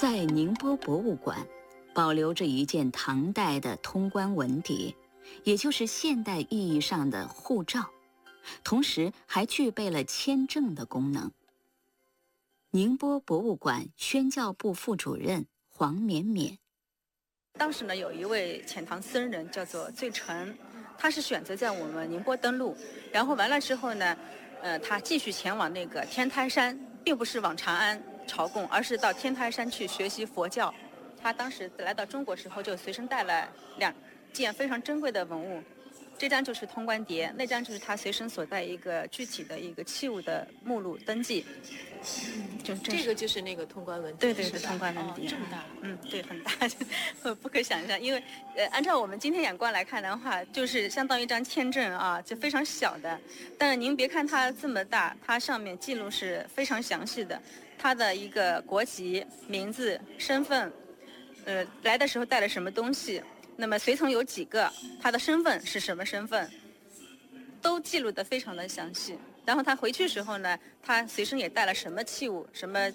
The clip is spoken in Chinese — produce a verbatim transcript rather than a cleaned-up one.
在宁波博物馆，保留着一件唐代的通关文牒，也就是现代意义上的护照，同时还具备了签证的功能。宁波博物馆宣教部副主任黄绵绵， 当时呢，有一位遣唐僧人叫做醉澄，他是选择在我们宁波登陆，然后完了之后呢，呃，他继续前往那个天台山，并不是往长安朝贡，而是到天台山去学习佛教。他当时来到中国时候，就随身带了两件非常珍贵的文物，这张就是通关牒，那张就是他随身所带一个具体的一个器物的目录登记。 就这个就是那个通关文牒， 对对对，通关文牒、 哦、这么大， 嗯，对，很大，不可想象。因为呃，按照我们今天眼光来看的话，就是相当于一张签证啊，就非常小的。但是您别看它这么大，它上面记录是非常详细的，它的一个国籍、名字、身份，呃，来的时候带了什么东西，那么随从有几个，他的身份是什么身份，都记录得非常的详细。然后他回去时候呢，他随身也带了什么器物，什么